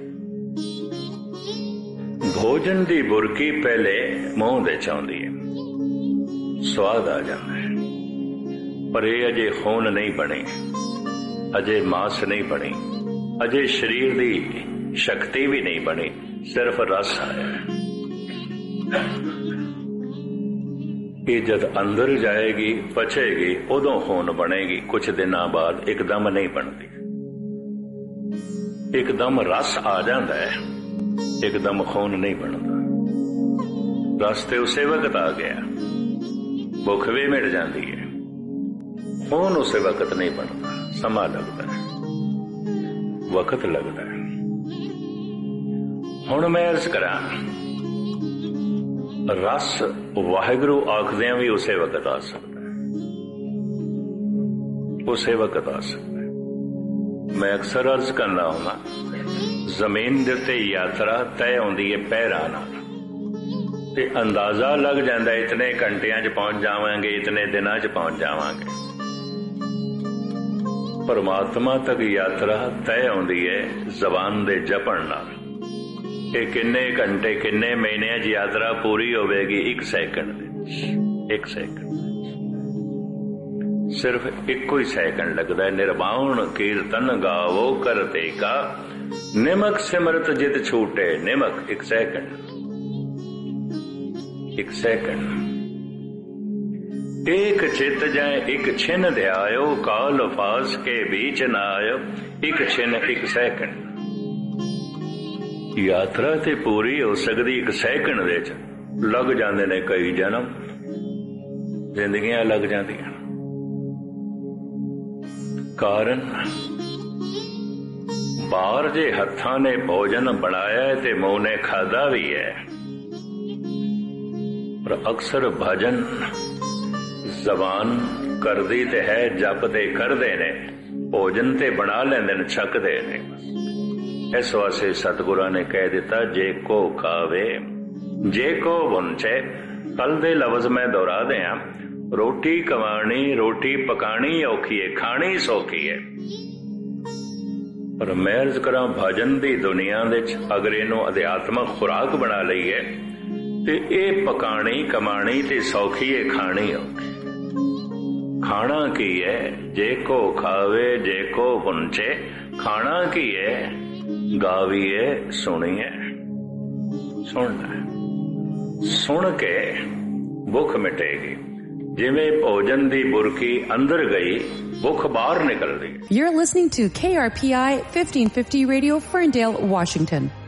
भोजन दी बुरकी पहले मुंह दे चाउंदी है, स्वाद आ जाता है, पर यह अजे खून नहीं बने, अजे मांस नहीं बनी, अजे शरीर दी शक्ति भी नहीं बनी, सिर्फ रस आया है। ये जब अंदर जाएगी, पचेगी, उदों खून बनेगी। कुछ दिनों बाद एकदम नहीं बनती, एकदम रस आ जाता है, एकदम खून नहीं बनता। रस ते उसे वक्त आ गया, भुख भी मिट जाती है, खून उसे वक्त नहीं बनता, समा लगता है, वक्त लगता है। हुण मैं अर्ज करा, रस वाहिगुरु आखदियां भी उसे वक्त आ सकता है, उसे वक्त आ सकता है। मैं अक्सर अर्ज करना हुंदा, जमीन दे उत्ते यात्रा तय होंदी है पैरां नाल, ते अंदाजा लग जांदा इतने घंटियां च पहुंच जावांगे, इतने दिनां च पहुंच जावांगे। परमात्मा तक यात्रा तय होंदी है जबान दे जपण नाल। ये किन्ने घंटे किन्ने महीने च यात्रा पूरी होवेगी? 1 सैकंड। 1 सैकंड, सिर्फ एको ही सैकंड लगता है। निर्वाण कीर्तन गावो करते का, निमक सिमरत जित छूटे निमक। 1 सैकंड, 1 सैकंड। एक चित जाए एक छिन ध्यायो, काल फास के बीच न आयो। 1 छिन 1 सैकंड। यात्रा ते पूरी हो सकती 1 सैकंड दे च, लग जाते ने कई जन्म, जिंदगियां लग जांदियां। कारण बाहर जे हत्थां ने भोजन बनाया है ते मुंह ने खादा भी है, पर अक्सर भजन जबान करदी ते है, जपते करदे ने, भोजन ते बना लेंदे ने, छकदे ने। इस वास्ते सतगुरां ने कह दिता, जे को खावे जे को बुंचे। कल दे लफ्ज मैं दोहरा दिया, रोटी कमानी रोटी पकानी औखी है, खानी सौखी है। पर मैं अर्ज करा, भजन दी दुनिया दे अगर इनू अध्यात्मक खुराक बना लई है ते ये पकानी कमानी ते सौखी है, खानी औखी। खाना की है? जे को खावे जे को पुंचे। खाना की है? गावीए सुनिए। सुनना है, सुन के भुख मिटेगी। जिमें भोजन दी बुरकी अंदर गई, भुख बाहर निकल गई। You're listening to KRPI 1550 Radio, Ferndale, Washington.